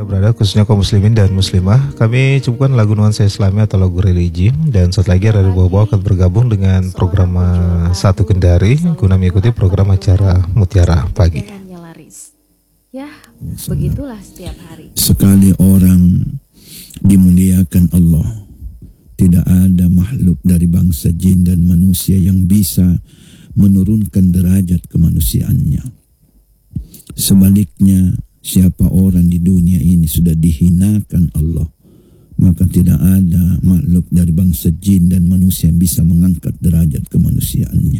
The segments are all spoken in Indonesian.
berada, khususnya kaum muslimin dan muslimah. Kami cukupkan lagu nuansa Islami atau lagu religi. Dan saat lagi ada bawa-bawa akan bergabung dengan program Satu Kendari guna mengikuti program acara Mutiara Pagi. Ya, begitulah setiap hari. Sekali orang dimuliakan Allah, tidak ada makhluk dari bangsa jin dan manusia yang bisa menurunkan derajat kemanusiaannya. Sebaliknya, siapa orang di dunia ini sudah dihinakan Allah, maka tidak ada makhluk dari bangsa jin dan manusia yang bisa mengangkat derajat kemanusiaannya.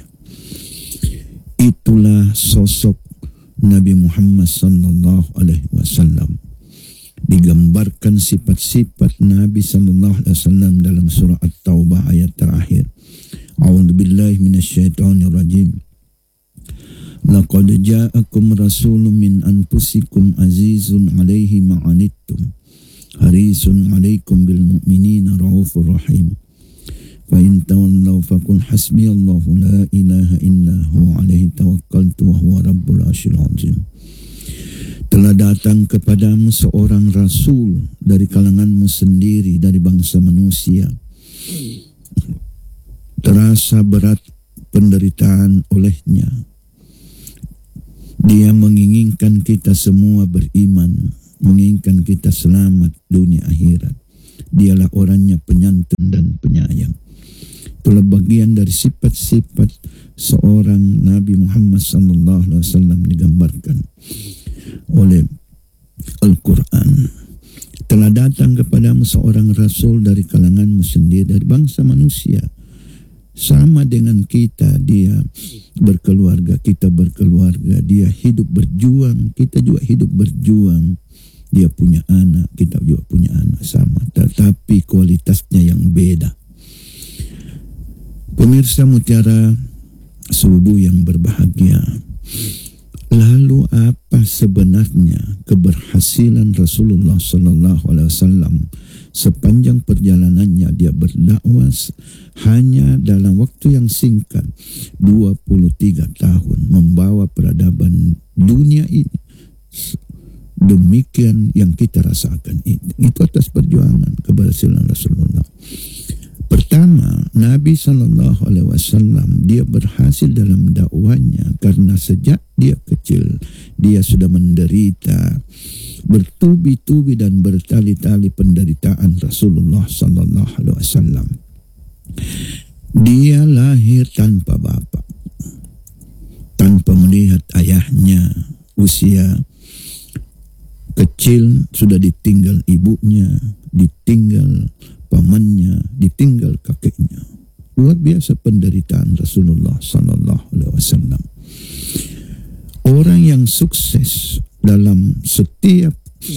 Itulah sosok Nabi Muhammad sallallahu alaihi wasallam. Digambarkan sifat-sifat Nabi sallallahu alaihi wasallam dalam surah At-Taubah ayat terakhir. A'udzubillahi minasyaitonir rajim. Laqad ja'akum rasulun min anfusikum azizun 'alaihi ma 'anittum harisun 'alaikum bil mu'minina raufur rahim. Fa in tawallaw faqul hasbiyallahu la ilaha illa huwa 'alaihi tawakkaltu wa huwa rabbul 'arsyil 'azim. Telah datang kepadamu seorang rasul dari kalanganmu sendiri, dari bangsa manusia. Terasa berat penderitaan olehnya. Dia menginginkan kita semua beriman, menginginkan kita selamat dunia akhirat. Dialah orangnya penyantun dan penyayang. Itulah bagian dari sifat-sifat seorang Nabi Muhammad SAW digambarkan oleh Al-Quran. Telah datang kepadamu seorang rasul dari kalanganmu sendiri, dari bangsa manusia. Sama dengan kita, dia berkeluarga, kita berkeluarga. Dia hidup berjuang, kita juga hidup berjuang. Dia punya anak, kita juga punya anak, sama. Tetapi kualitasnya yang beda. Pemirsa Mutiara Subuh yang berbahagia, lalu apa sebenarnya keberhasilan Rasulullah SAW sepanjang perjalanannya dia berdakwah hanya dalam waktu yang singkat 23 tahun membawa peradaban dunia ini? Demikian yang kita rasakan itu atas perjuangan keberhasilan Rasulullah. Pertama, Nabi SAW dia berhasil dalam dakwanya karena sejak dia kecil dia sudah menderita bertubi-tubi dan bertali-tali penderitaan Rasulullah SAW. Dia lahir tanpa bapa, tanpa melihat ayahnya. Usia kecil sudah ditinggal ibunya, ditinggal pamannya, ditinggal kakeknya. Luar biasa penderitaan Rasulullah SAW. Orang yang sukses dalam setiap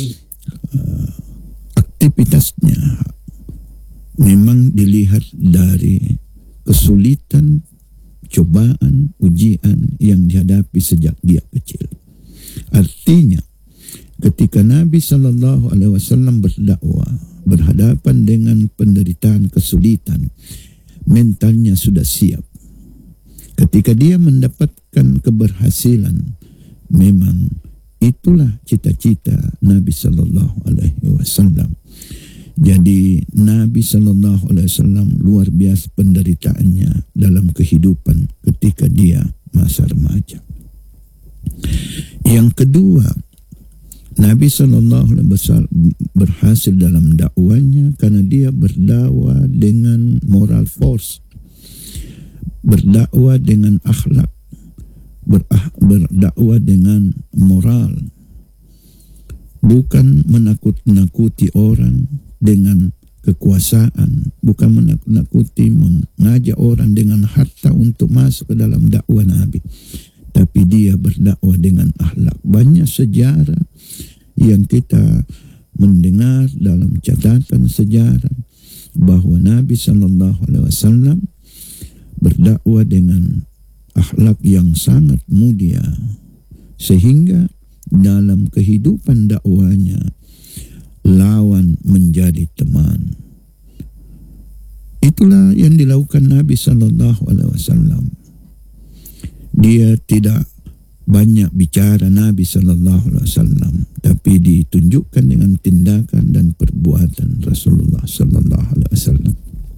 aktivitasnya memang dilihat dari kesulitan, cobaan, ujian yang dihadapi sejak dia kecil. Artinya, ketika Nabi SAW berdakwah, berhadapan dengan penderitaan, kesulitan, mentalnya sudah siap. Ketika dia mendapatkan keberhasilan, memang itulah cita-cita Nabi SAW. Jadi Nabi SAW luar biasa penderitaannya dalam kehidupan ketika dia masa remaja. Yang kedua, Nabi SAW berhasil dalam dakwanya karena dia berdakwah dengan moral force, berdakwah dengan akhlak, berdakwah dengan moral, bukan menakut-nakuti orang dengan kekuasaan, bukan menakut-nakuti, mengajak orang dengan harta untuk masuk ke dalam dakwah Nabi, tapi dia berdakwah dengan akhlak. Banyak sejarah yang kita mendengar dalam catatan sejarah bahwa Nabi SAW berdakwah dengan akhlak yang sangat mulia, sehingga dalam kehidupan dakwanya lawan menjadi teman. Itulah yang dilakukan Nabi SAW. Dia tidak banyak bicara Nabi SAW, tapi tapi ditunjukkan dengan tindakan dan perbuatan Rasulullah sallallahu alaihi wasallam.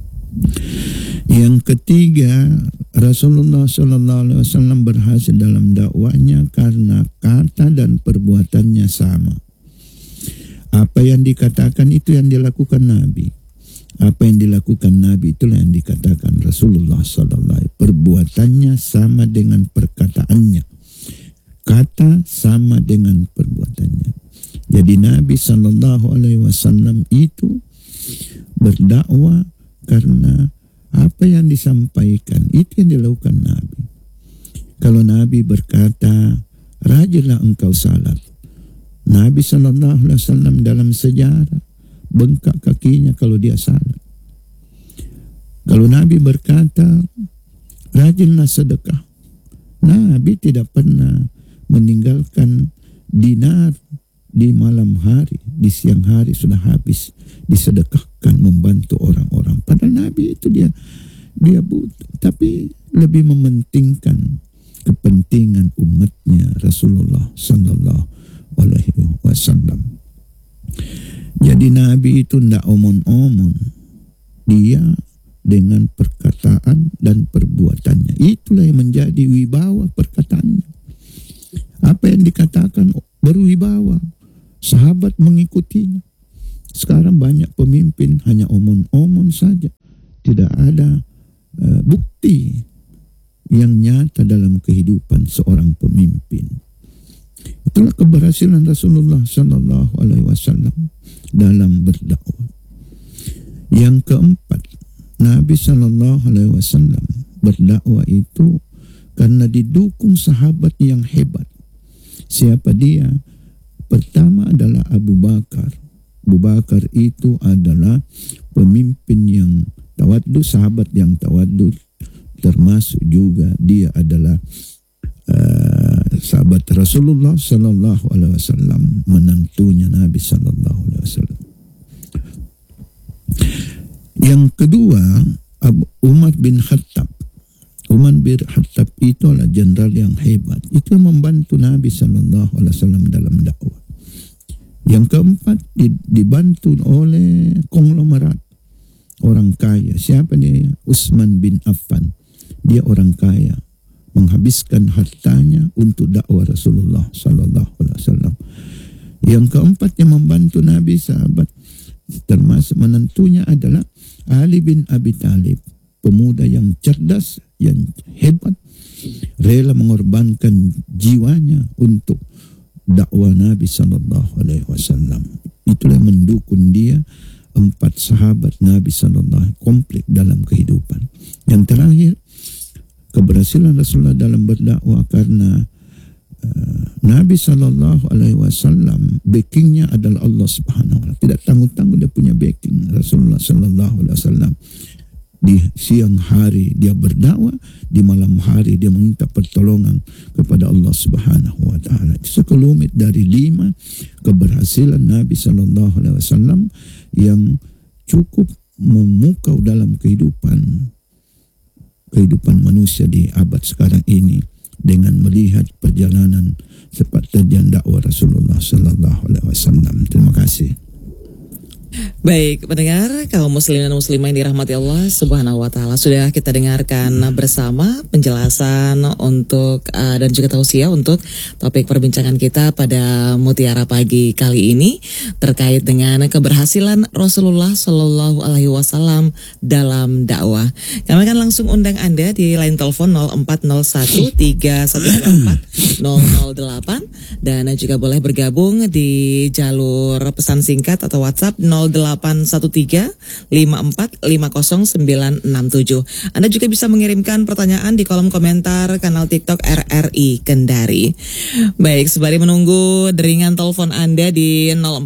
Yang ketiga, Rasulullah sallallahu alaihi wasallam berhasil dalam dakwanya karena kata dan perbuatannya sama. Apa yang dikatakan itu yang dilakukan Nabi. Apa yang dilakukan Nabi itulah yang dikatakan Rasulullah sallallahu alaihi wasallam. Perbuatannya sama dengan perkataannya. Kata sama dengan perbuatannya. Jadi Nabi sallallahu alaihi wasallam itu berdakwah karena apa yang disampaikan itu yang dilakukan Nabi. Kalau Nabi berkata, rajinlah engkau salat. Nabi sallallahu alaihi wasallam dalam sejarah bengkak kakinya kalau dia salat. Kalau Nabi berkata, rajinlah sedekah. Nabi tidak pernah meninggalkan dinar di malam hari, di siang hari sudah habis disedekahkan membantu orang-orang. Padahal Nabi itu dia butuh, tapi lebih mementingkan kepentingan umatnya Rasulullah sallallahu alaihi wasallam. Jadi Nabi itu tidak omon-omon, dia dengan perkataan dan perbuatannya. Itulah yang menjadi wibawa perkataannya. Apa yang dikatakan berwibawa, sahabat mengikutinya. Sekarang banyak pemimpin hanya omon-omon saja, tidak ada bukti yang nyata dalam kehidupan seorang pemimpin. Itulah keberhasilan Rasulullah sallallahu alaihi wasallam dalam berdakwah. Yang keempat, Nabi sallallahu alaihi wasallam berdakwah itu karena didukung sahabat yang hebat. Siapa dia? Pertama adalah Abu Bakar. Abu Bakar itu adalah pemimpin yang tawaddu, sahabat yang tawaddu, termasuk juga dia adalah sahabat Rasulullah sallallahu alaihi wasallam, menantunya Nabi sallallahu alaihi wasallam. Yang kedua, Umar bin Khattab. Umar bin Khattab itu adalah jenderal yang hebat. Itu yang membantu Nabi sallallahu alaihi wasallam dalam dakwah. Yang keempat, dibantu oleh konglomerat orang kaya. Siapa dia? Utsman bin Affan. Dia orang kaya, menghabiskan hartanya untuk dakwah Rasulullah sallallahu alaihi wasallam. Yang keempat yang membantu Nabi sahabat, termasuk menantunya adalah Ali bin Abi Thalib, pemuda yang cerdas, yang hebat, rela mengorbankan jiwanya untuk dakwah Nabi sallallahu alaihi wasallam. Itulah yang mendukung dia. 4 sahabat Nabi sallallahu komplit dalam kehidupan. Yang terakhir, keberhasilan Rasulullah dalam berdakwah karena Nabi sallallahu alaihi wasallam backingnya adalah Allah Subhanahu wa taala. Tidak tanggung-tanggung dia punya backing. Rasulullah sallallahu alaihi wasallam di siang hari dia berdakwah, di malam hari dia meminta pertolongan kepada Allah Subhanahu wa taala. Sekelumit dari 5 keberhasilan Nabi sallallahu alaihi wasallam yang cukup memukau dalam kehidupan manusia di abad sekarang ini dengan melihat perjalanan sepak terjang dakwah Rasulullah sallallahu alaihi wasallam. Terima kasih. Baik, pendengar kaum muslimin dan muslimah yang dirahmati Allah Subhanahu wa taala, sudah kita dengarkan bersama penjelasan untuk dan juga tausiah untuk topik perbincangan kita pada Mutiara Pagi kali ini terkait dengan keberhasilan Rasulullah Shallallahu alaihi wasallam dalam dakwah. Kami akan langsung undang Anda di line telepon 0401314008 dan juga boleh bergabung di jalur pesan singkat atau WhatsApp 0813-5450-967. Anda juga bisa mengirimkan pertanyaan di kolom komentar kanal TikTok RRI Kendari. Baik, sembari menunggu deringan telepon Anda di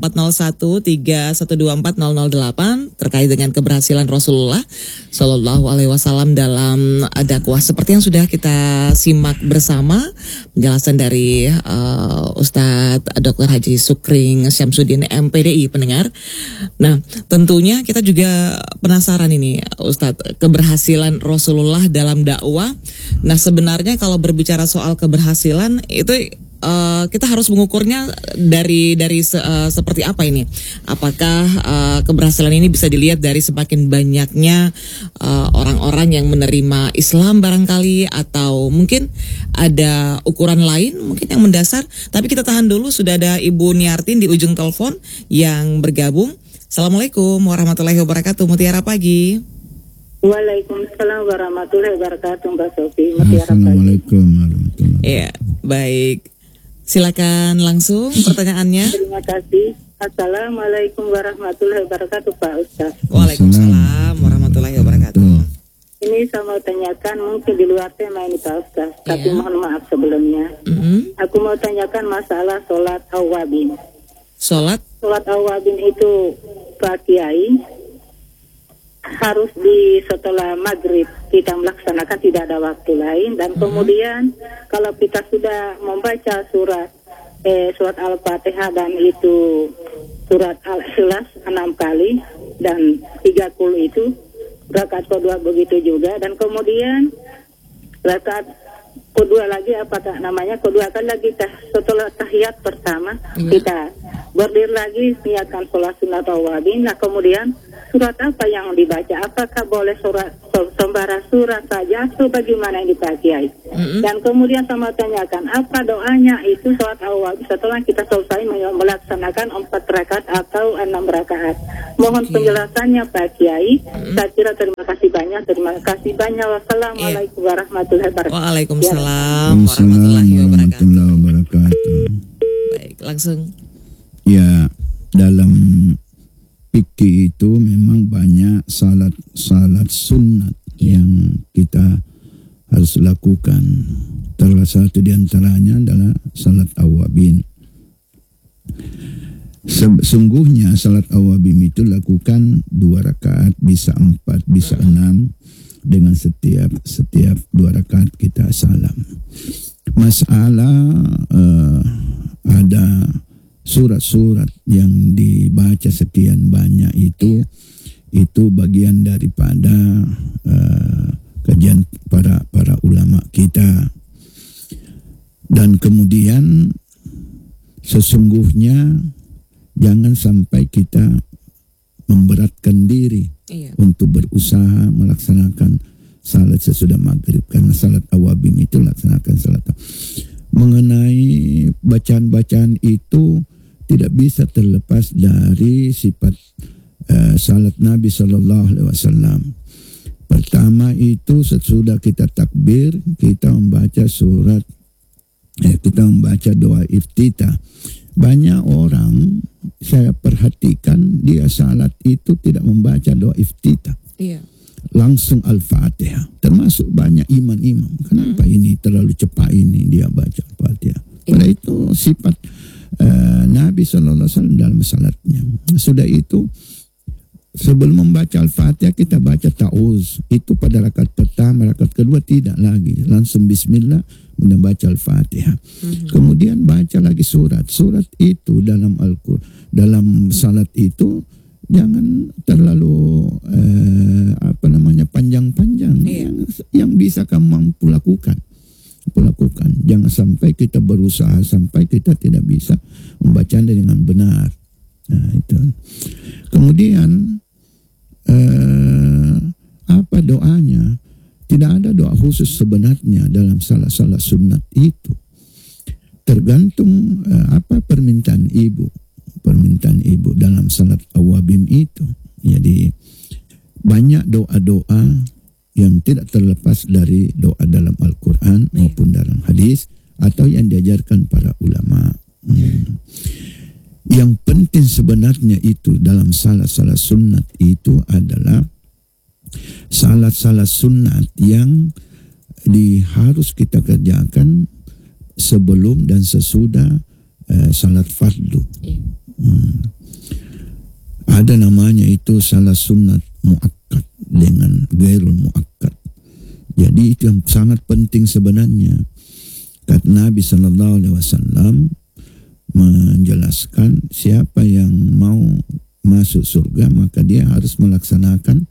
0401-3124-008 terkait dengan keberhasilan Rasulullah Shallallahu alaihi wasallam dalam dakwah, seperti yang sudah kita simak bersama penjelasan dari Ustadz Dr. Haji Sukring Syamsuddin MPDI, pendengar. Nah, tentunya kita juga penasaran ini Ustadz, keberhasilan Rasulullah dalam dakwah. Nah, sebenarnya kalau berbicara soal keberhasilan itu kita harus mengukurnya dari seperti apa ini? Apakah keberhasilan ini bisa dilihat dari semakin banyaknya orang-orang yang menerima Islam barangkali, atau mungkin ada ukuran lain mungkin yang mendasar? Tapi kita tahan dulu, sudah ada Ibu Niartin di ujung telepon yang bergabung. Assalamualaikum warahmatullahi wabarakatuh. Mutiara pagi. Waalaikumsalam warahmatullahi wabarakatuh, Mbak Sofi. Mutiara pagi. Assalamualaikum warahmatullahi wabarakatuh. Iya, baik. Silakan langsung pertanyaannya. Terima kasih. Assalamualaikum warahmatullahi wabarakatuh, Pak Ustaz. Waalaikumsalam warahmatullahi wabarakatuh. Ini saya mau tanyakan, mungkin di luar tema ini Pak Ustaz, tapi Iya. mohon maaf sebelumnya. Aku mau tanyakan masalah sholat awabin. Sholat Sholat awabin itu Pak Kiai harus di setelah maghrib kita melaksanakan, tidak ada waktu lain. Dan kemudian kalau kita sudah membaca surat Al-Fatihah dan itu surat Al-Ikhlas 6 kali dan 30 itu rakaat kedua begitu juga. Dan kemudian rakaat kedua lagi kedua kan lagi setelah tahiyat pertama kita berdiri lagi niatkan sholat sunat awabin. Nah kemudian surat apa yang dibaca? Apakah boleh sembarang surat saja atau bagaimana yang dipakai? Dan kemudian sama tanyakan apa doanya itu sholat awabin setelah kita selesai melaksanakan 4 rakaat atau 6 rakaat. Mohon penjelasannya Pak Kiai. Saya kira terima kasih banyak. Wassalamualaikum warahmatullahi wabarakatuh. Waalaikumsalam warahmatullahi wabarakatuh. Baik, langsung. Ya, dalam fikih itu memang banyak salat sunat yang kita harus lakukan. Salah satu di antaranya adalah salat awabin. Sesungguhnya salat awabin itu lakukan 2 rakaat, bisa 4, bisa 6, dengan setiap 2 rakaat kita salam. Masalah ada surat-surat yang dibaca sekian banyak itu bagian daripada kajian para ulama kita. Dan kemudian sesungguhnya jangan sampai kita memberatkan diri untuk berusaha melaksanakan salat sesudah maghrib, karena salat awabin itu laksanakan salat. Mengenai bacaan-bacaan itu tidak bisa terlepas dari sifat salat Nabi Sallallahu Alaihi Wasallam. Pertama itu sesudah kita takbir, kita membaca kita membaca doa iftitah. Banyak orang saya perhatikan dia salat itu tidak membaca doa iftitah. Iya. Langsung Al-Fatihah. Termasuk banyak imam-imam. Kenapa ini terlalu cepat ini dia baca Al-Fatihah? Pada itu sifat Nabi SAW dalam salatnya. Sudah itu sebelum membaca Al-Fatihah kita baca ta'uz. Itu pada rakaat pertama, rakaat kedua tidak lagi. Langsung bismillah kemudian baca Al-Fatihah. Kemudian baca lagi surat. Surat itu dalam Al-Qur'an, dalam salat itu jangan terlalu panjang-panjang. Yang bisa kamu mampu lakukan. Jangan sampai kita berusaha sampai kita tidak bisa membacanya dengan benar. Nah, itu. Kemudian apa doanya? Tidak ada doa khusus sebenarnya dalam salat sunat itu. Tergantung apa permintaan ibu dalam salat awabim itu. Jadi banyak doa-doa yang tidak terlepas dari doa dalam Al-Quran maupun dalam hadis atau yang diajarkan para ulama. Yang penting sebenarnya itu dalam salat sunat itu adalah salat sunat yang harus kita kerjakan sebelum dan sesudah salat fardu. Ada namanya itu salat sunat muakkad dengan gairul muakkad. Jadi itu yang sangat penting sebenarnya. Kata Nabi SAW menjelaskan siapa yang mau masuk surga maka dia harus melaksanakan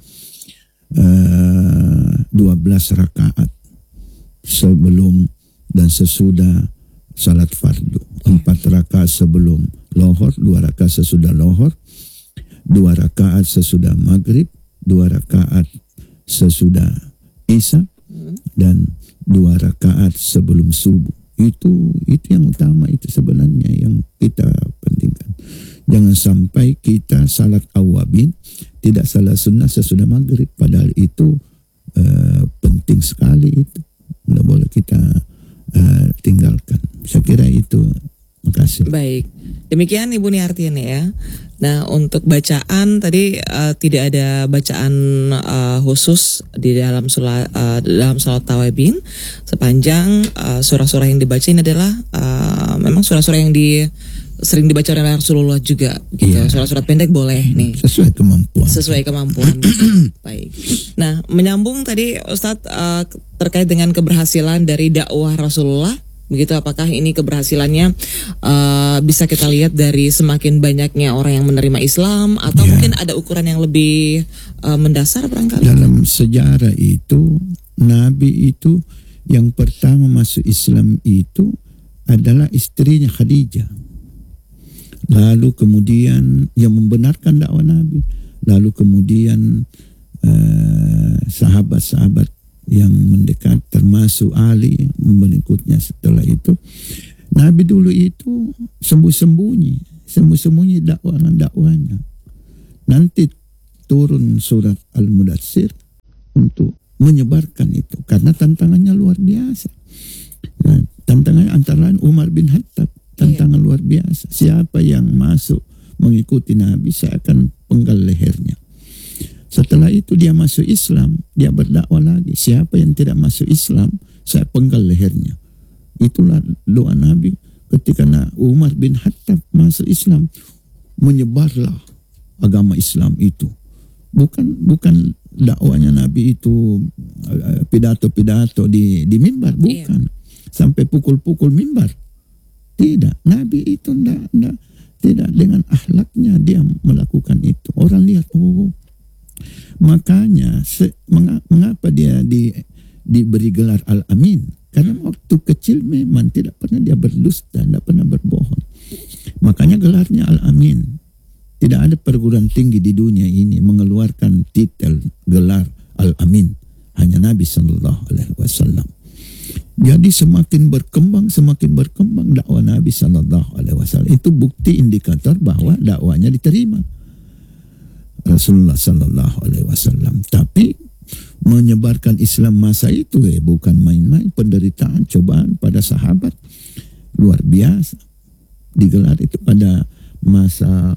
12 rakaat sebelum dan sesudah salat fardu. 4 rakaat sebelum lohor, 2 rakaat sesudah lohor, 2 rakaat sesudah maghrib, 2 rakaat sesudah isya, dan 2 rakaat sebelum subuh. Itu yang utama, itu sebenarnya yang kita pentingkan. Jangan sampai kita salat awabin, tidak salat sunnah sesudah maghrib, padahal itu penting sekali itu. Tidak boleh kita tinggalkan. Saya kira itu. Makasih. Baik, demikian Ibu Niartiani ya. Nah, untuk bacaan tadi tidak ada bacaan khusus di dalam salat tawabin, sepanjang surah-surah yang dibaca ini adalah memang surah-surah yang sering dibaca oleh Rasulullah juga gitu. Yeah. Surat-surat pendek boleh nih. Sesuai kemampuan. Baik. Nah, menyambung tadi Ustadz terkait dengan keberhasilan dari dakwah Rasulullah. Begitu, apakah ini keberhasilannya bisa kita lihat dari semakin banyaknya orang yang menerima Islam, atau mungkin ada ukuran yang lebih mendasar barangkali? Dalam sejarah itu, Nabi itu yang pertama masuk Islam itu adalah istrinya Khadijah. Lalu kemudian yang membenarkan dakwah Nabi. Lalu kemudian sahabat-sahabat yang mendekat termasuk Ali mengikutnya setelah itu. Nabi dulu itu sembunyi dakwahnya. Nanti turun surat Al-Mudatsir untuk menyebarkan itu, karena tantangannya luar biasa. Nah, tantangannya antara lain Umar bin Khattab, tantangan luar biasa. Siapa yang masuk mengikuti Nabi, saya akan penggal lehernya. Setelah itu dia masuk Islam, dia berdakwah lagi. Siapa yang tidak masuk Islam, saya penggal lehernya. Itulah doa Nabi ketika Umar bin Khattab masuk Islam, menyebarlah agama Islam itu. Bukan dakwanya Nabi itu pidato-pidato di mimbar, bukan. Sampai pukul-pukul mimbar. Tidak, Nabi itu tidak dengan akhlaknya dia melakukan itu. Orang lihat, makanya mengapa dia diberi gelar Al-Amin? Karena waktu kecil memang tidak pernah dia berdusta, tidak pernah berbohong. Makanya gelarnya Al-Amin. Tidak ada perguruan tinggi di dunia ini mengeluarkan titel gelar Al-Amin. Hanya Nabi SAW. Jadi semakin berkembang dakwah Nabi SAW. Itu bukti indikator bahwa dakwanya diterima Rasulullah SAW. Tapi menyebarkan Islam masa itu bukan main-main. Penderitaan, cobaan pada sahabat luar biasa. Digelar itu pada masa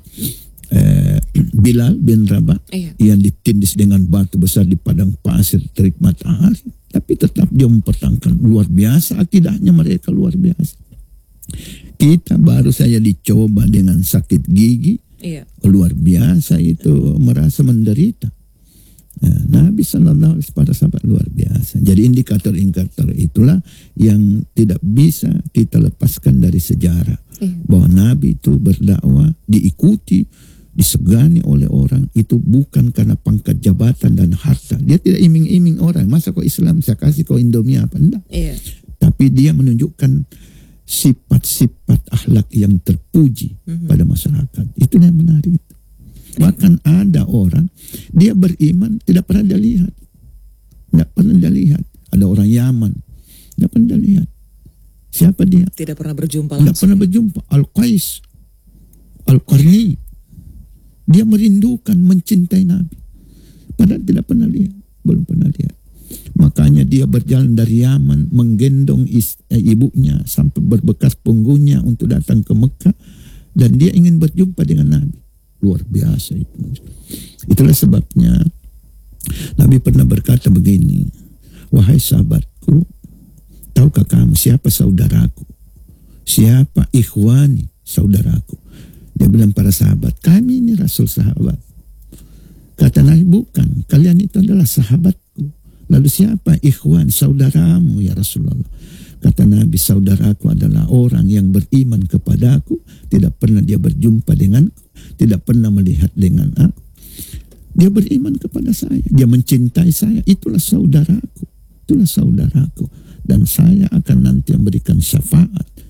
Bilal bin Rabah yang ditindis dengan batu besar di padang pasir terik matahari, tapi tetap dia mempertahankan. Luar biasa akidahnya mereka, luar biasa. Kita baru saja dicoba dengan sakit gigi. Luar biasa itu, merasa menderita. Nabi SAW pada sahabat luar biasa. Jadi indikator-indikator itulah yang tidak bisa kita lepaskan dari sejarah. Bahwa Nabi itu berdakwah, diikuti, disegani oleh orang, itu bukan karena pangkat jabatan dan harta. Dia tidak iming-iming orang, masa kau Islam saya kasih kau Indomie apa, enggak. Tapi dia menunjukkan sifat-sifat akhlak yang terpuji pada masyarakat. Itu yang menarik. Bahkan ada orang, dia beriman, tidak pernah dia lihat. Tidak pernah dia lihat. Ada orang Yaman, tidak pernah dia lihat. Siapa dia? Tidak pernah berjumpa langsung. Tidak pernah berjumpa. Al-Qais, Al-Qarni. Dia merindukan, mencintai Nabi. Padahal tidak pernah lihat. Belum pernah lihat. Makanya dia berjalan dari Yaman, menggendong ibunya sampai berbekas punggungnya untuk datang ke Mekah. Dan dia ingin berjumpa dengan Nabi. Luar biasa itu. Itulah sebabnya Nabi pernah berkata begini, wahai sahabatku, tahukah kamu siapa saudaraku? Siapa ikhwani, saudaraku? Dia bilang para sahabat, kami ini Rasul sahabat. Kata Nabi, bukan, kalian itu adalah sahabatku. Lalu siapa ikhwan, saudaramu ya Rasulullah? Kata Nabi, saudaraku adalah orang yang beriman kepadaku, tidak pernah dia berjumpa denganku, tidak pernah melihat dengan aku. Dia beriman kepada saya, dia mencintai saya, itulah saudaraku. Itulah saudaraku. Dan saya akan nanti memberikan syafaat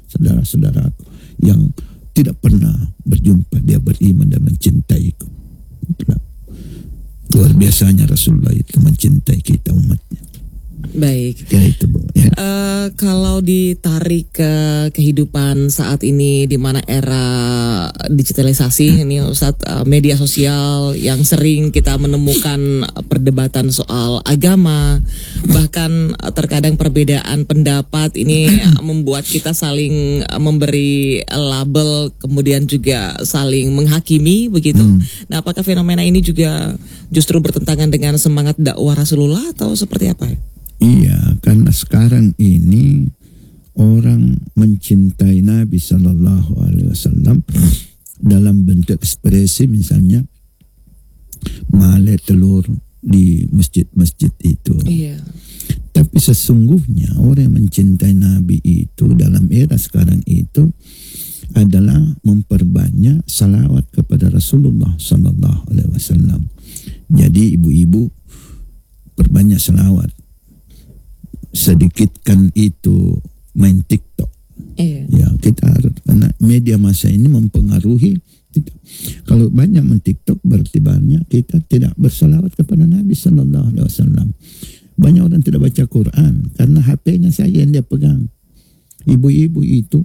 saudara-saudaraku yang tidak pernah berjumpa, dia beriman dan mencintaiku. Itulah luar biasanya Rasulullah itu mencintai kita umatnya. Baik. Ya itu Bu. Ya. Kalau ditarik ke kehidupan saat ini di mana era digitalisasi ini Ustadz, media sosial yang sering kita menemukan perdebatan soal agama, bahkan terkadang perbedaan pendapat ini membuat kita saling memberi label, kemudian juga saling menghakimi begitu. Nah, apakah fenomena ini juga justru bertentangan dengan semangat dakwah Rasulullah atau seperti apa? Iya, karena sekarang ini orang mencintai Nabi Sallallahu Alaihi Wasallam dalam bentuk ekspresi, misalnya male telur di masjid-masjid itu. Iya. Tapi sesungguhnya orang yang mencintai Nabi itu dalam era sekarang itu adalah memperbanyak salawat kepada Rasulullah Sallallahu Alaihi Wasallam. Jadi ibu-ibu perbanyak salawat. Sedikitkan itu main TikTok. Iya. Ya, kita harus, karena media massa ini mempengaruhi kita. Kalau banyak men-TikTok berarti banyak kita tidak bersalawat kepada Nabi Sallallahu Alaihi Wasallam. Banyak orang tidak baca Quran karena HP-nya saja yang dia pegang. Ibu-ibu itu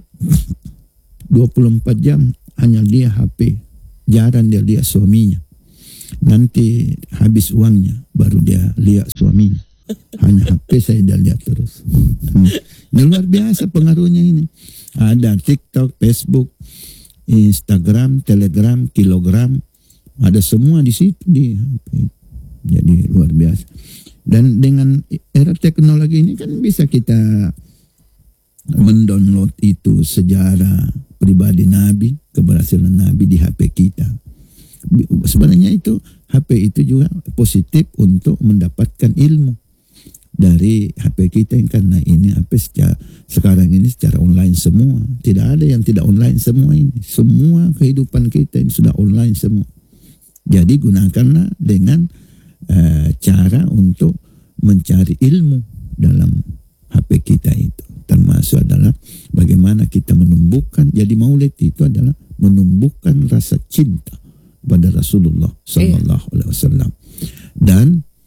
24 jam hanya dia HP, jarang dia lihat suaminya. Nanti habis uangnya baru dia lihat suaminya. Hanya HP saya dah lihat terus. Ini luar biasa pengaruhnya ini. Ada TikTok, Facebook, Instagram, Telegram, Kilogram, ada semua di situ di HP. Jadi luar biasa. Dan dengan era teknologi ini kan bisa kita mendownload itu sejarah pribadi Nabi, keberhasilan Nabi di HP kita. Sebenarnya itu HP itu juga positif untuk mendapatkan ilmu dari HP kita, yang karena ini HP sekarang ini secara online semua. Tidak ada yang tidak online semua ini. Semua kehidupan kita ini sudah online semua. Jadi gunakanlah dengan cara untuk mencari ilmu dalam HP kita itu. Termasuk adalah bagaimana kita menumbuhkan. Jadi maulid itu adalah menumbuhkan rasa cinta pada Rasulullah Sallallahu Alaihi Wasallam. Dan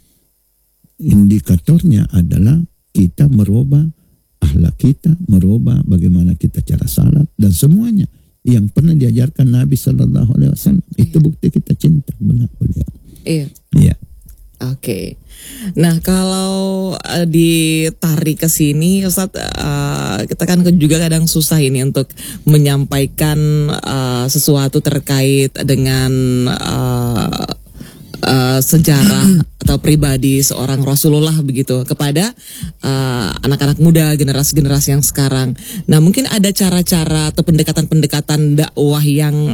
indikatornya adalah kita merubah akhlak kita, merubah bagaimana kita cara salat dan semuanya yang pernah diajarkan Nabi Sallallahu Alaihi Wasallam. Itu bukti kita cinta benar beliau. Iya. Iya. Oke. Nah, kalau ditarik ke sini Ustaz, kita kan juga kadang susah ini untuk menyampaikan sesuatu terkait dengan sejarah atau pribadi seorang Rasulullah begitu kepada anak-anak muda, generasi-generasi yang sekarang. Nah, mungkin ada cara-cara atau pendekatan-pendekatan dakwah yang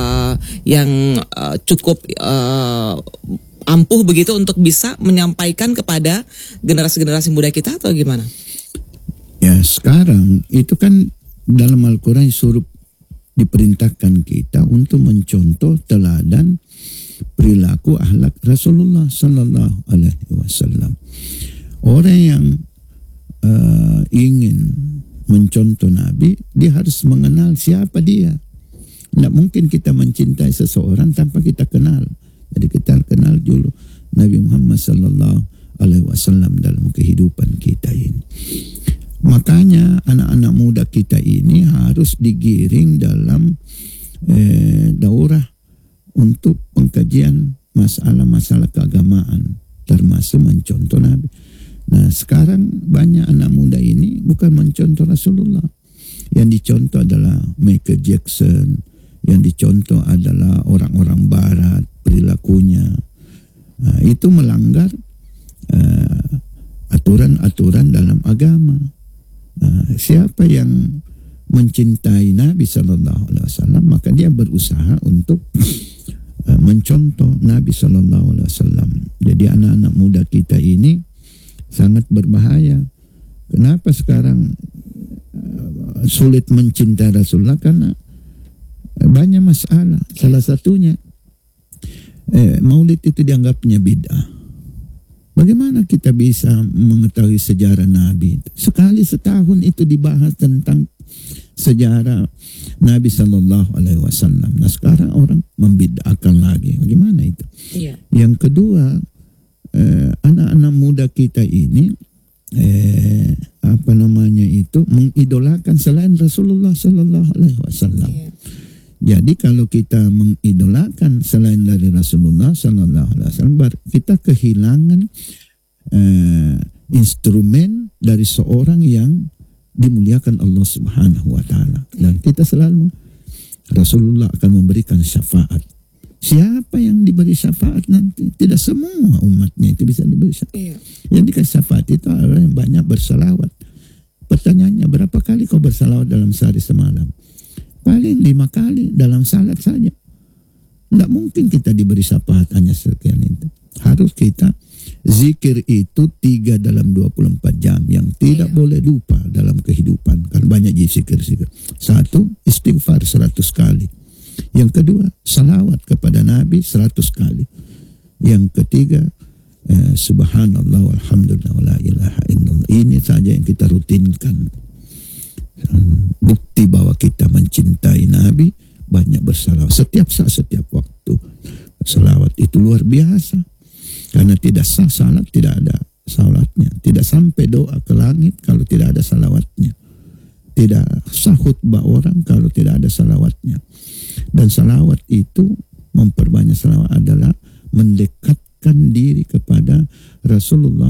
cukup ampuh begitu untuk bisa menyampaikan kepada generasi-generasi muda kita atau gimana? Ya, sekarang itu kan dalam Al-Quran suruh diperintahkan kita untuk mencontoh teladan perilaku akhlak Rasulullah Sallallahu Alaihi Wasallam. Orang yang ingin mencontoh Nabi, dia harus mengenal siapa dia. Tidak mungkin kita mencintai seseorang tanpa kita kenal. Jadi kita kenal dulu Nabi Muhammad Sallallahu Alaihi Wasallam dalam kehidupan kita ini. Makanya anak-anak muda kita ini harus digiring dalam daurah untuk pengkajian masalah-masalah keagamaan, termasuk mencontoh Nabi. Nah, sekarang banyak anak muda ini bukan mencontoh Rasulullah. Yang dicontoh adalah Michael Jackson, yang dicontoh adalah orang-orang barat, perilakunya. Nah, itu melanggar aturan-aturan dalam agama. Nah, siapa yang mencintai Nabi Sallallahu Alaihi Wasallam, maka dia berusaha untuk mencontoh Nabi Sallallahu Alaihi Wasallam. Jadi anak-anak muda kita ini sangat berbahaya. Kenapa sekarang sulit mencintai Rasulullah? Karena banyak masalah. Salah satunya maulid itu dianggapnya bid'ah. Bagaimana kita bisa mengetahui sejarah Nabi? Sekali setahun itu dibahas tentang sejarah Nabi Sallallahu Alaihi Wasallam. Nah sekarang orang membid'ahkan lagi. Bagaimana itu? Iya. Yang kedua, anak-anak muda kita ini mengidolakan selain Rasulullah Sallallahu Alaihi Wasallam. Iya. Jadi kalau kita mengidolakan selain dari Rasulullah Sallallahu Alaihi Wasallam, kita kehilangan instrumen dari seorang yang dimuliakan Allah Subhanahu Wa Taala. Dan kita selalu Rasulullah akan memberikan syafaat. Siapa yang diberi syafaat nanti? Tidak semua umatnya itu bisa diberi syafaat. Iya. Yang dikasih syafaat itu adalah yang banyak bersalawat. Pertanyaannya, berapa kali kau bersalawat dalam sehari semalam? Paling 5 kali dalam salat saja. Tidak mungkin kita diberi syafaat hanya sekian itu. Harus kita zikir itu 3 dalam 24 jam yang tidak boleh lupa dalam kehidupan. Kan banyak zikir-zikir. 1, istighfar 100 kali. Yang kedua, salawat kepada Nabi 100 kali. Yang ketiga, subhanallah walhamdulillah wala ilaha illallah. Ini saja yang kita rutinkan. Bukti bahwa kita mencintai Nabi, banyak bersalawat setiap saat, setiap waktu. Salawat itu luar biasa. Karena tidak sah salat, tidak ada salatnya. Tidak sampai doa ke langit kalau tidak ada salawatnya. Tidak sah khutbah orang kalau tidak ada salawatnya. Dan salawat itu, memperbanyak salawat adalah mendekatkan diri kepada Rasulullah